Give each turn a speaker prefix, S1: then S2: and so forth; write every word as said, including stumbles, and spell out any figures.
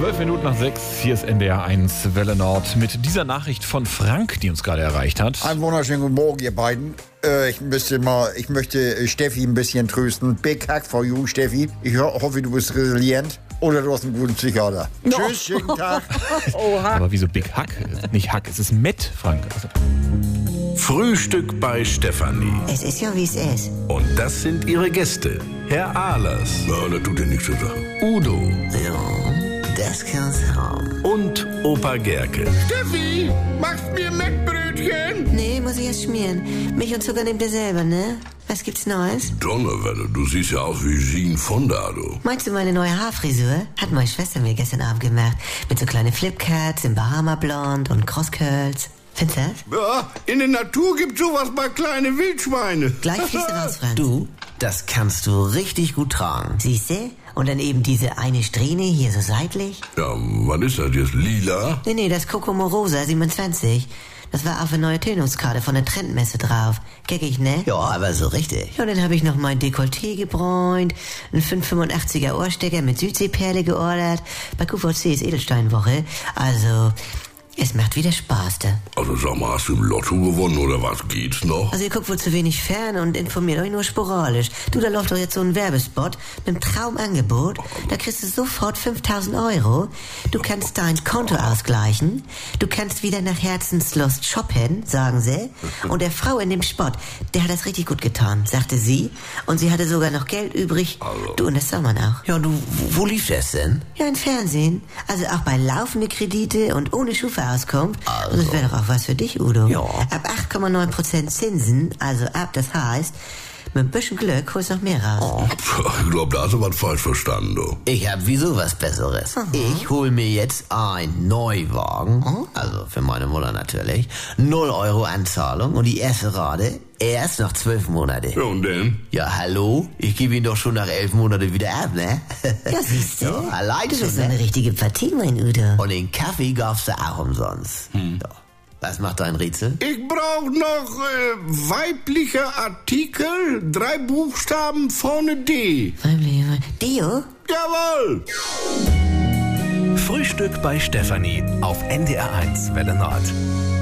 S1: Zwölf Minuten nach sechs, hier ist N D R eins Welle Nord mit dieser Nachricht von Frank, die uns gerade erreicht hat.
S2: Einen wunderschönen guten Morgen, ihr beiden. Äh, ich, müsste mal, ich möchte äh, Steffi ein bisschen trösten. Big hug for you, Steffi. Ich ho hoffe, du bist resilient oder du hast einen guten Psychiater. No. Tschüss, schönen Tag.
S1: Aber wieso Big Hug? Nicht Hug, es ist Met, Frank.
S3: Frühstück bei Stefanie.
S4: Es ist ja, wie es ist.
S3: Und das sind ihre Gäste. Herr Ahlers.
S5: Ja, das tut dir nichts zu sagen.
S3: Udo.
S4: Ja, das kann's haben.
S3: Und Opa Gerke.
S5: Steffi, machst mir Mettbrötchen?
S4: Nee, muss ich erst schmieren. Milch und Zucker nehmt ihr selber, ne? Was gibt's Neues?
S5: Donnerwetter, du siehst ja aus wie Jean Fonda, du.
S4: Meinst du meine neue Haarfrisur? Hat meine Schwester mir gestern Abend gemacht. Mit so kleinen Flipcuts im Bahama-Blond und Crosscurls. Findest du das?
S5: Ja, in der Natur gibt's sowas bei kleine Wildschweine.
S4: Gleich fließt du raus, Franz.
S6: Du, das kannst du richtig gut tragen.
S4: Siehste? Und dann eben diese eine Strähne hier so seitlich.
S5: Ja, was ist das jetzt, lila?
S4: Nee, nee, das Coco Morosa siebenundzwanzig. Das war auf der neue Tönungskarte von der Trendmesse drauf. Geckig, ne?
S6: Ja, aber so richtig.
S4: Ja, und dann habe ich noch mein Dekolleté gebräunt, einen fünf fünfundachtsiger Ohrstecker mit Südseeperle geordert. Bei Q V C ist Edelsteinwoche. Also, es macht wieder Spaß, da.
S5: Also sag mal, hast du im Lotto gewonnen oder was? Geht's noch?
S4: Also ihr guckt wohl zu wenig fern und informiert euch nur sporadisch. Du, da läuft doch jetzt so ein Werbespot mit einem Traumangebot. Da kriegst du sofort fünftausend Euro. Du kannst dein Konto ausgleichen. Du kannst wieder nach Herzenslust shoppen, sagen sie. Und der Frau in dem Spot, der hat das richtig gut getan, sagte sie. Und sie hatte sogar noch Geld übrig.
S5: Also.
S4: Du, und das soll man auch.
S6: Ja, du, wo lief das denn?
S4: Ja, im Fernsehen. Also auch bei laufende Kredite und ohne Schufa auskommt. Also. Und das wäre doch auch was für dich, Udo.
S6: Ja.
S4: Ab acht Komma neun Prozent Zinsen, also ab, das heißt, mit ein bisschen Glück holst du noch mehr raus.
S6: Oh.
S5: Ich glaube, da hast du was falsch verstanden, du.
S6: Ich hab wieso was Besseres.
S4: Aha.
S6: Ich hol mir jetzt einen Neuwagen,
S4: Mhm.
S6: also für meine Mutter natürlich, null Euro Anzahlung und die erste Rate erst nach zwölf Monate.
S5: Ja, und denn?
S6: Ja, hallo? Ich gebe ihn doch schon nach elf Monaten wieder ab, ne?
S4: Ja, siehst du.
S6: Ja, allein
S4: Du
S6: schon,
S4: bist so eine
S6: ne?
S4: richtige Partie, mein Udo.
S6: Und den Kaffee gab's da auch umsonst. Hm. So. Was macht dein Rätsel?
S5: Ich brauche noch äh, weibliche Artikel, drei Buchstaben vorne D.
S4: Dio?
S5: Jawohl!
S3: Frühstück bei Stefanie auf N D R eins Welle Nord.